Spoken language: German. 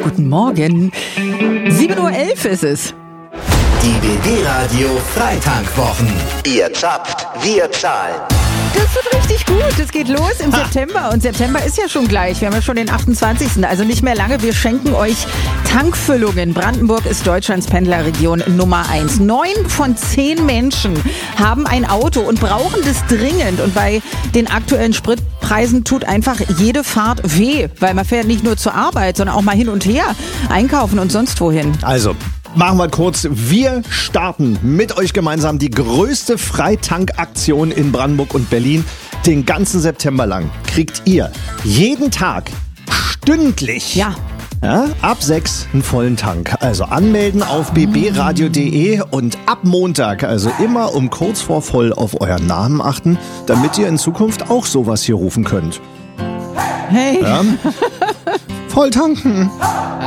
Guten Morgen. 7:11 Uhr ist es. Die BB-Radio Freitankwwochen. Ihr zapft, wir zahlen. Das wird richtig gut. Es geht los im September. Und September ist ja schon gleich. Wir haben ja schon den 28. Also nicht mehr lange. Wir schenken euch Tankfüllungen. Brandenburg ist Deutschlands Pendlerregion Nummer 1. 9 von 10 Menschen haben ein Auto und brauchen das dringend. Und bei den aktuellen Spritpreisen tut einfach jede Fahrt weh. Weil man fährt nicht nur zur Arbeit, sondern auch mal hin und her einkaufen und sonst wohin. Also, machen wir kurz. Wir starten mit euch gemeinsam die größte Freitankaktion in Brandenburg und Berlin. Den ganzen September lang kriegt ihr jeden Tag stündlich ab 6 einen vollen Tank. Also anmelden auf bbradio.de und ab Montag, also immer um kurz vor voll auf euren Namen achten, damit ihr in Zukunft auch sowas hier rufen könnt. Hey. Voll tanken.